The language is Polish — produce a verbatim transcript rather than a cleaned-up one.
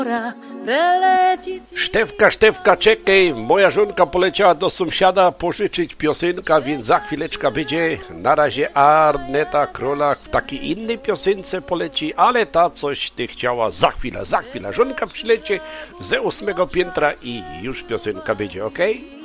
Sztefka, Sztefka, czekaj, moja żonka poleciała do sąsiada pożyczyć piosenka, więc za chwileczkę będzie. Na razie Arneta Królak w takiej innej piosence poleci, ale ta coś ty chciała za chwilę, za chwilę. Żonka przylecie ze ósmego piętra i już piosenka będzie, okej?